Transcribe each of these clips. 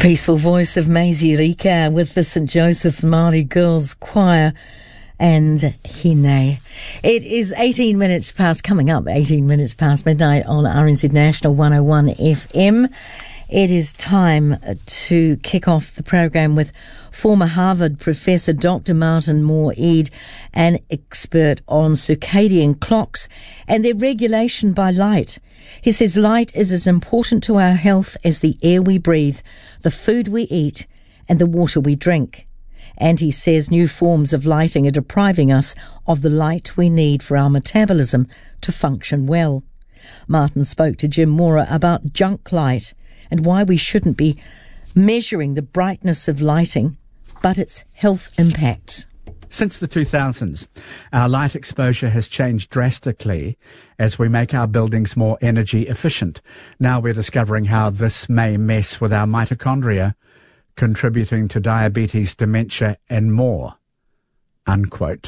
Peaceful voice of Maisie Rika with the St. Joseph Māori Girls Choir and Hine. It is 18 minutes past midnight on RNZ National 101 FM. It is time to kick off the program with former Harvard professor Dr. Martin Moore-Eade, an expert on circadian clocks and their regulation by light. He says light is as important to our health as the air we breathe, the food we eat, and the water we drink. And he says new forms of lighting are depriving us of the light we need for our metabolism to function well. Martin spoke to Jim Mora about junk light and why we shouldn't be measuring the brightness of lighting, but its health impacts. Since the 2000s, our light exposure has changed drastically as we make our buildings more energy efficient. Now we're discovering how this may mess with our mitochondria, contributing to diabetes, dementia, and more, unquote.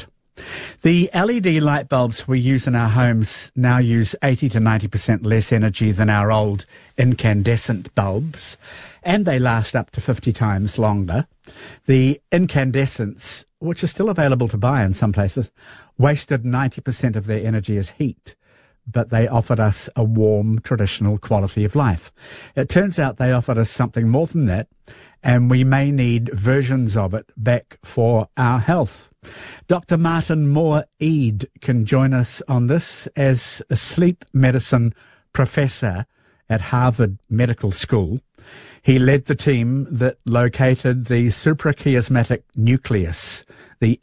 The LED light bulbs we use in our homes now use 80 to 90% less energy than our old incandescent bulbs, and they last up to 50 times longer. The incandescents, which are still available to buy in some places, wasted 90% of their energy as heat, but they offered us a warm, traditional quality of life. It turns out they offered us something more than that, and we may need versions of it back for our health. Dr. Martin Moore-Eade can join us on this as a sleep medicine professor at Harvard Medical School. He led the team that located the suprachiasmatic nucleus, the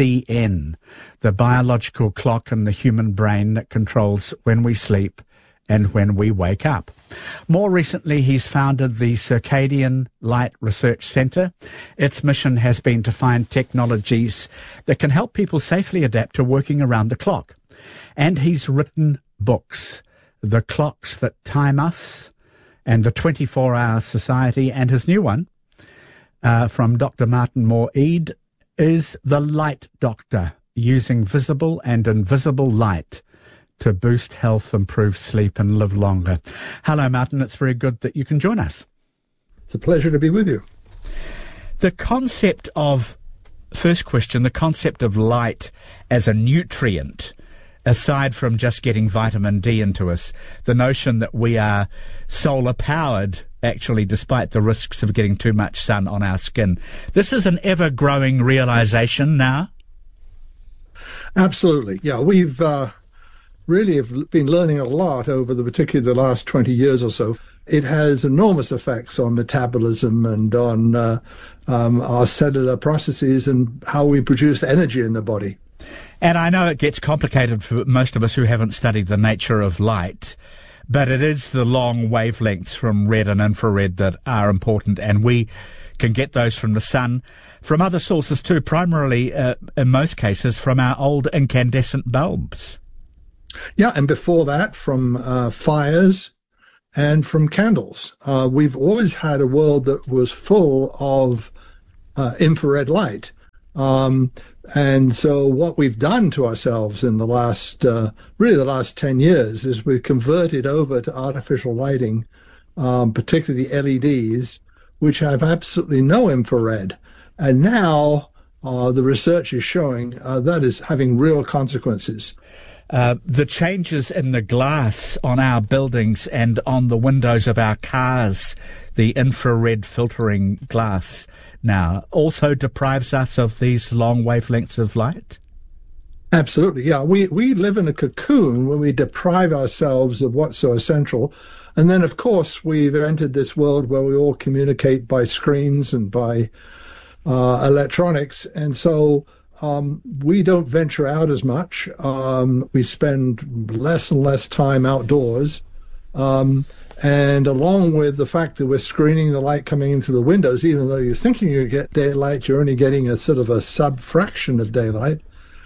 SCN, the biological clock in the human brain that controls when we sleep and when we wake up. More recently, he's founded the Circadian Light Research Centre. Its mission has been to find technologies that can help people safely adapt to working around the clock. And he's written books, The Clocks That Time Us and The 24-Hour Society, and his new one from Dr. Martin Moore-Eade is The Light Doctor, using visible and invisible light to boost health, improve sleep, and live longer. Hello, Martin. It's very good that you can join us. It's a pleasure to be with you. The concept of light as a nutrient, aside from just getting vitamin D into us, the notion that we are solar powered, actually, despite the risks of getting too much sun on our skin. This is an ever-growing realization now. Absolutely. Yeah, we've really have been learning a lot over particularly the last 20 years or so. It has enormous effects on metabolism and on our cellular processes and how we produce energy in the body. And I know it gets complicated for most of us who haven't studied the nature of light, but it is the long wavelengths from red and infrared that are important, and we can get those from the sun, from other sources too, primarily, in most cases, from our old incandescent bulbs. Yeah, and before that, from fires and from candles. We've always had a world that was full of infrared light. And so what we've done to ourselves in the last 10 years is we've converted over to artificial lighting, particularly LEDs, which have absolutely no infrared. And now the research is showing that is having real consequences. The changes in the glass on our buildings and on the windows of our cars, the infrared filtering glass now, also deprives us of these long wavelengths of light? Absolutely, yeah. We live in a cocoon where we deprive ourselves of what's so essential. And then, of course, we've entered this world where we all communicate by screens and by electronics. And so we don't venture out as much. We spend less and less time outdoors. And along with the fact that we're screening the light coming in through the windows, even though you're thinking you get daylight, you're only getting a sort of a sub-fraction of daylight.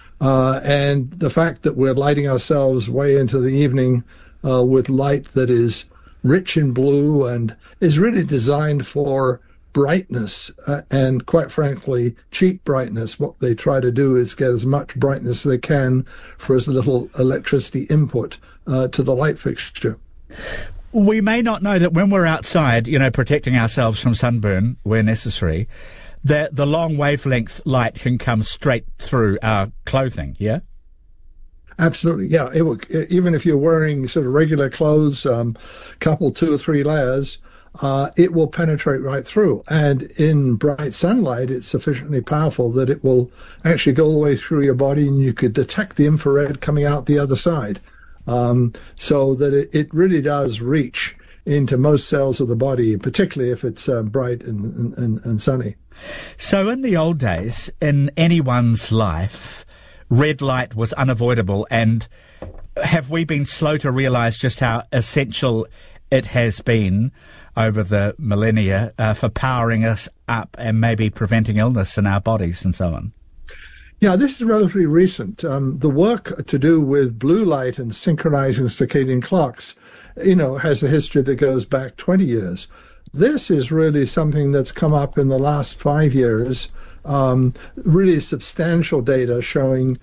And the fact that we're lighting ourselves way into the evening with light that is rich in blue and is really designed for brightness and, quite frankly, cheap brightness. What they try to do is get as much brightness as they can for as little electricity input to the light fixture. we may not know that when we're outside, protecting ourselves from sunburn where necessary, that the long wavelength light can come straight through our clothing, yeah? Absolutely, yeah. It will, even if you're wearing sort of regular clothes, couple 2 or 3 layers, it will penetrate right through. And in bright sunlight, it's sufficiently powerful that it will actually go all the way through your body, and you could detect the infrared coming out the other side. So that it really does reach into most cells of the body, particularly if it's bright and sunny. So in the old days, in anyone's life, red light was unavoidable, and have we been slow to realise just how essential it has been over the millennia for powering us up and maybe preventing illness in our bodies and so on? Yeah, this is relatively recent. The work to do with blue light and synchronizing circadian clocks, has a history that goes back 20 years. This is really something that's come up in the last 5 years. Really substantial data showing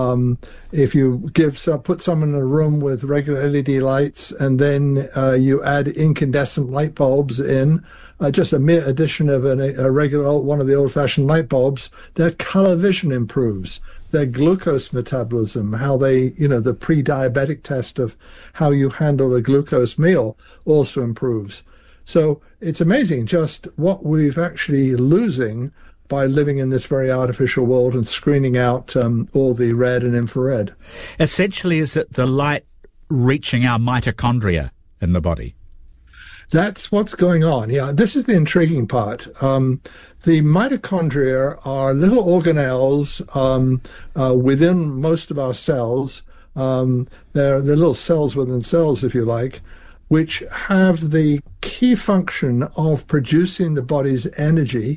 if you put someone in a room with regular LED lights and then you add incandescent light bulbs in, just a mere addition of a regular one of the old-fashioned light bulbs, their color vision improves, their glucose metabolism, how they, the pre-diabetic test of how you handle a glucose meal also improves. So it's amazing just what we've actually losing by living in this very artificial world and screening out all the red and infrared. Essentially, is it the light reaching our mitochondria in the body? That's what's going on. Yeah, this is the intriguing part. The mitochondria are little organelles within most of our cells. They're little cells within cells, if you like, which have the key function of producing the body's energy,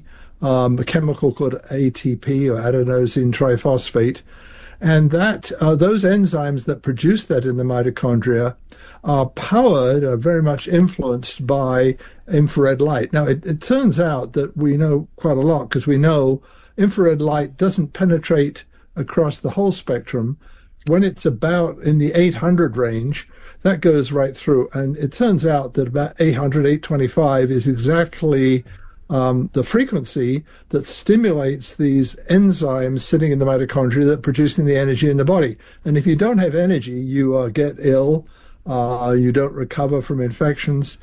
a chemical called ATP, or adenosine triphosphate. And that those enzymes that produce that in the mitochondria are very much influenced by infrared light. Now, it turns out that we know quite a lot, because we know infrared light doesn't penetrate across the whole spectrum. When it's about in the 800 range, that goes right through. And it turns out that about 800, 825 is exactly the frequency that stimulates these enzymes sitting in the mitochondria that are producing the energy in the body. And if you don't have energy, you get ill, you don't recover from infections,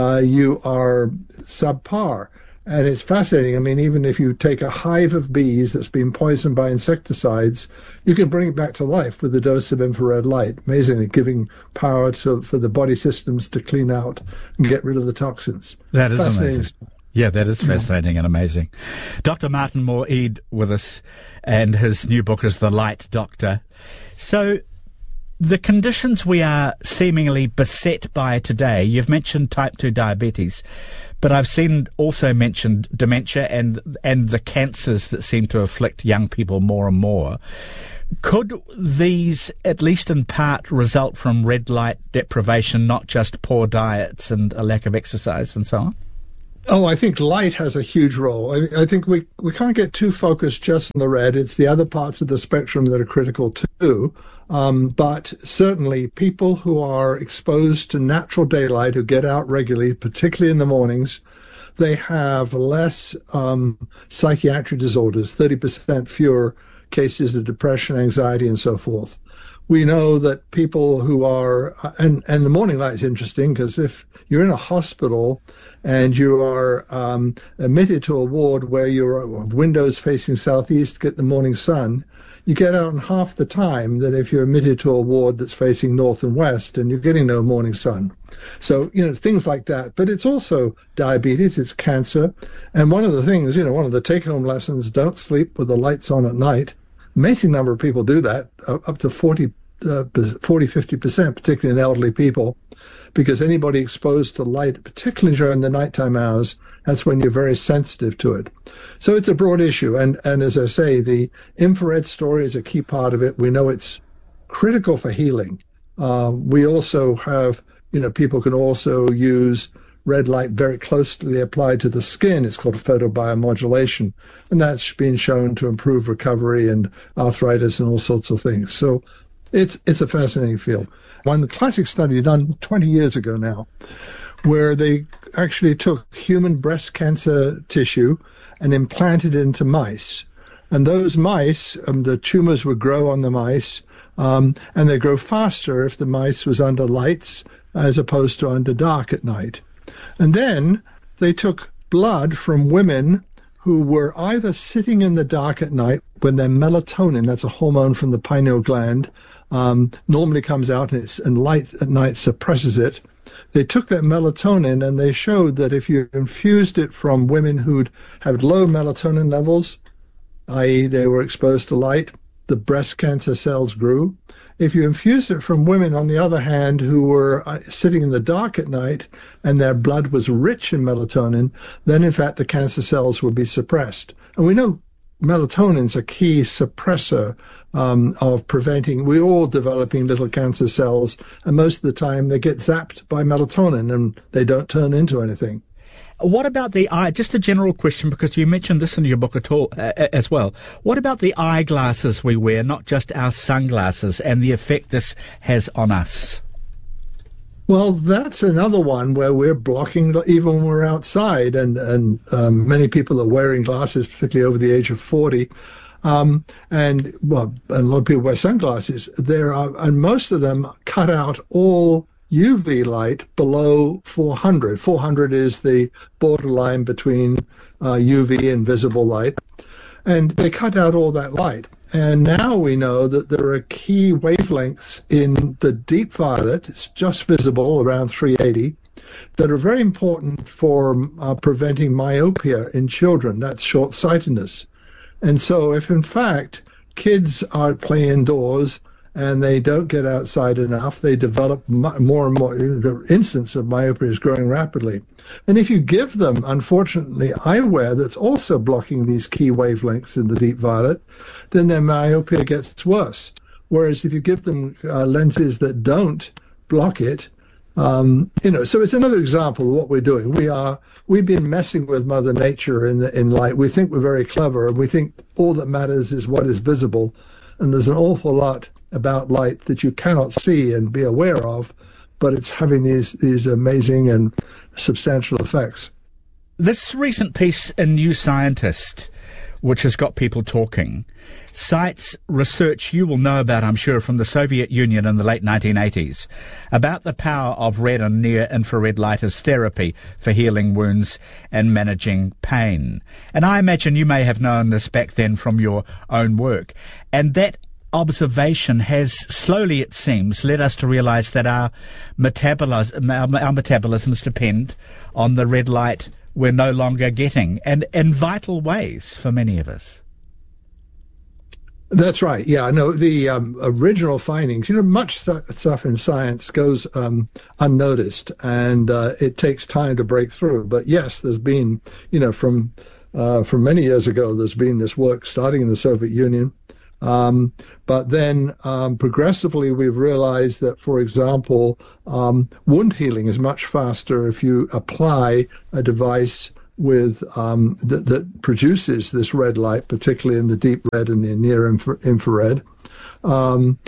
you are subpar. And it's fascinating. I mean, even if you take a hive of bees that's been poisoned by insecticides, you can bring it back to life with a dose of infrared light, amazingly giving power for the body systems to clean out and get rid of the toxins. That is amazing. Yeah, that is fascinating and amazing. Dr. Martin Moore-Eade with us, and his new book is The Light Doctor. So the conditions we are seemingly beset by today, you've mentioned type 2 diabetes, but I've seen also mentioned dementia and the cancers that seem to afflict young people more and more. Could these, at least in part, result from red light deprivation, not just poor diets and a lack of exercise and so on? Oh, I think light has a huge role. I think we can't get too focused just on the red. It's the other parts of the spectrum that are critical too. But certainly people who are exposed to natural daylight, who get out regularly, particularly in the mornings, they have less psychiatric disorders, 30% fewer cases of depression, anxiety, and so forth. We know that people who are, and the morning light is interesting, because if you're in a hospital and you are admitted to a ward where your windows facing southeast get the morning sun, you get out in half the time than if you're admitted to a ward that's facing north and west and you're getting no morning sun. So, things like that. But it's also diabetes, it's cancer. And one of the things, one of the take-home lessons, don't sleep with the lights on at night. Amazing number of people do that, up to 40, 50%, particularly in elderly people, because anybody exposed to light, particularly during the nighttime hours, that's when you're very sensitive to it. So it's a broad issue. And as I say, the infrared story is a key part of it. We know it's critical for healing. We also have, people can also use red light very closely applied to the skin. It's called photobiomodulation. And that's been shown to improve recovery and arthritis and all sorts of things. So it's a fascinating field. one classic study done 20 years ago now, where they actually took human breast cancer tissue and implanted it into mice. And those mice, the tumors would grow on the mice, and they grow faster if the mice was under lights as opposed to under dark at night. And then they took blood from women who were either sitting in the dark at night when their melatonin, that's a hormone from the pineal gland, normally comes out and light at night suppresses it. They took that melatonin and they showed that if you infused it from women who'd had low melatonin levels, i.e. they were exposed to light, the breast cancer cells grew. If you infused it from women, on the other hand, who were sitting in the dark at night and their blood was rich in melatonin, then in fact the cancer cells would be suppressed. And we know melatonin's a key suppressor of preventing, we're all developing little cancer cells, and most of the time they get zapped by melatonin and they don't turn into anything. What about the eye? Just a general question, because you mentioned this in your book as well. What about the eyeglasses we wear, not just our sunglasses, and the effect this has on us? Well, that's another one where we're blocking even when we're outside, and many people are wearing glasses, particularly over the age of 40. And a lot of people wear sunglasses. And most of them cut out all UV light below 400. 400 is the borderline between UV and visible light. And they cut out all that light. And now we know that there are key wavelengths in the deep violet, it's just visible around 380, that are very important for preventing myopia in children. That's short-sightedness. And so if, in fact, kids are playing indoors and they don't get outside enough, they develop more and more. The incidence of myopia is growing rapidly. And if you give them, unfortunately, eyewear that's also blocking these key wavelengths in the deep violet, then their myopia gets worse. Whereas if you give them lenses that don't block it, so it's another example of what we're doing. We've been messing with Mother Nature in light. We think we're very clever, and we think all that matters is what is visible. And there's an awful lot about light that you cannot see and be aware of, but it's having these amazing and substantial effects. This recent piece in New Scientist, which has got people talking, cites research you will know about, I'm sure, from the Soviet Union in the late 1980s, about the power of red and near-infrared light as therapy for healing wounds and managing pain. And I imagine you may have known this back then from your own work. And that observation has slowly, it seems, led us to realize that our metabolisms depend on the red light we're no longer getting, and in vital ways for many of us. That's right. Yeah, no, the original findings, much stuff in science goes unnoticed, and it takes time to break through. But yes, there's been, from many years ago, there's been this work starting in the Soviet Union. But then progressively we've realized that, for example, wound healing is much faster if you apply a device with that produces this red light, particularly in the deep red and the near infrared. And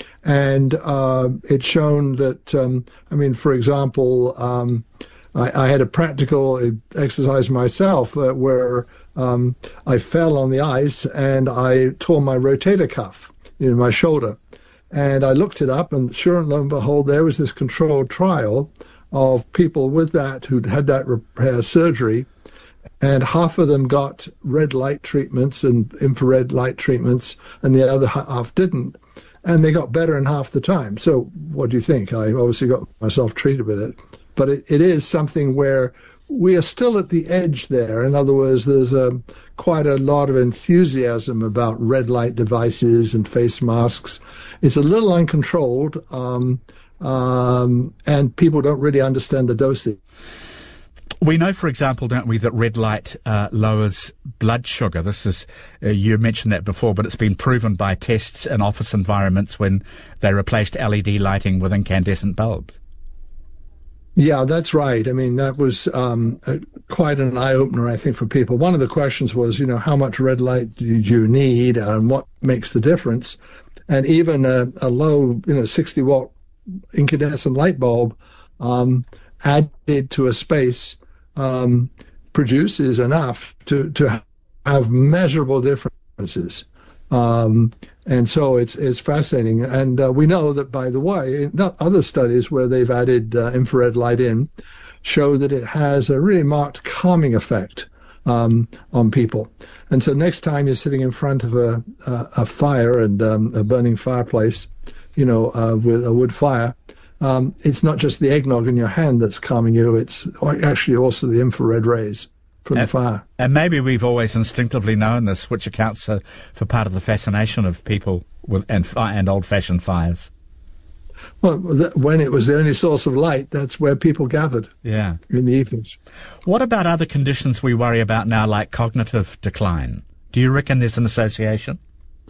it's shown that, for example, I had a practical exercise myself where I fell on the ice and I tore my rotator cuff in my shoulder. And I looked it up, and sure and lo and behold, there was this controlled trial of people with that who'd had that repair surgery, and half of them got red light treatments and infrared light treatments, and the other half didn't. And they got better in half the time. So what do you think? I obviously got myself treated with it. But it is something where we are still at the edge there. In other words, there's quite a lot of enthusiasm about red light devices and face masks. It's a little uncontrolled, and people don't really understand the dosage. We know, for example, don't we, that red light lowers blood sugar. This is, you mentioned that before, but it's been proven by tests in office environments when they replaced LED lighting with incandescent bulbs. Yeah, that's right. That was quite an eye-opener, I think, for people. One of the questions was, how much red light do you need and what makes the difference? And even a low, 60-watt incandescent light bulb added to a space produces enough to have measurable differences. And so it's fascinating. And we know that, by the way, other studies where they've added infrared light in show that it has a really marked calming effect on people. And so next time you're sitting in front of a fire and a burning fireplace, with a wood fire, it's not just the eggnog in your hand that's calming you, it's actually also the infrared rays from the fire. And maybe we've always instinctively known this, which accounts for part of the fascination of people and old-fashioned fires. Well, when it was the only source of light, that's where people gathered. Yeah. In the evenings. What about other conditions we worry about now, like cognitive decline? Do you reckon there's an association?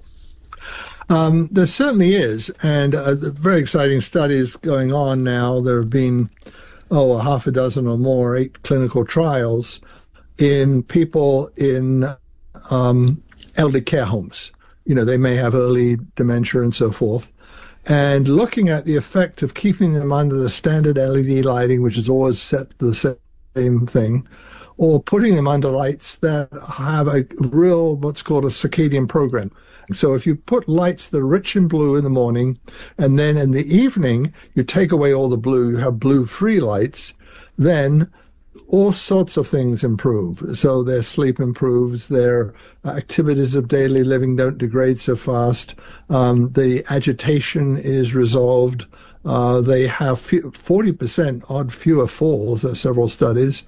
There certainly is, and very exciting studies going on now. There have been, a half a dozen or more, 8 clinical trials in people in elderly care homes. They may have early dementia and so forth. And looking at the effect of keeping them under the standard LED lighting, which is always set to the same thing, or putting them under lights that have a real, what's called a circadian program. So if you put lights that are rich in blue in the morning, and then in the evening you take away all the blue, you have blue-free lights, then all sorts of things improve. So their sleep improves, their activities of daily living don't degrade so fast, the agitation is resolved, they have 40% fewer falls, there are several studies,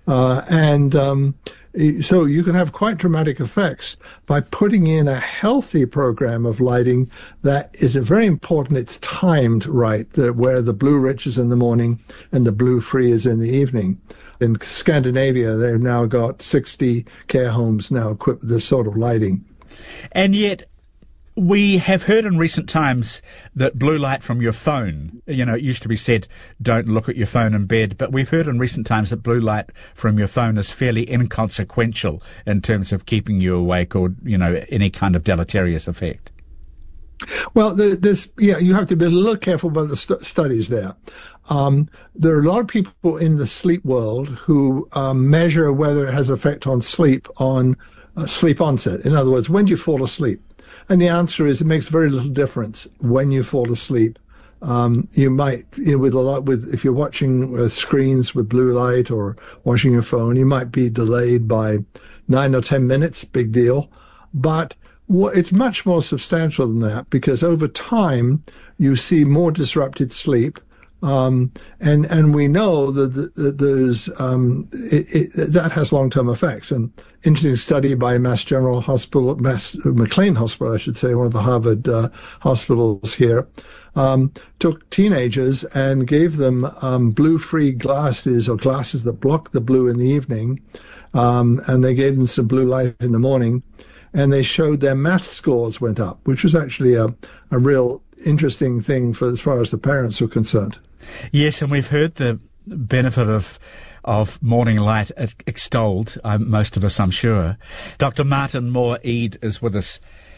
so you can have quite dramatic effects by putting in a healthy program of lighting that is very important. It's timed right, where the blue rich is in the morning and the blue free is in the evening. In Scandinavia, they've now got 60 care homes now equipped with this sort of lighting. And yet, we have heard in recent times that blue light from your phone, it used to be said, don't look at your phone in bed, but we've heard in recent times that blue light from your phone is fairly inconsequential in terms of keeping you awake or, any kind of deleterious effect. Well, you have to be a little careful about the studies there. There are a lot of people in the sleep world who measure whether it has effect on sleep onset. In other words, when do you fall asleep? And the answer is it makes very little difference when you fall asleep. You might, if you're watching screens with blue light or watching your phone, you might be delayed by 9 or 10 minutes, big deal. But it's much more substantial than that, because over time you see more disrupted sleep. And we know that there's that has long-term effects. An interesting study by McLean Hospital, I should say, one of the Harvard hospitals here, took teenagers and gave them blue-free glasses, or glasses that block the blue in the evening, and they gave them some blue light in the morning, and they showed their math scores went up, which was actually a real interesting thing as far as the parents were concerned. Yes, and we've heard the benefit of morning light extolled, most of us, I'm sure. Dr. Martin Moore-Eade is with us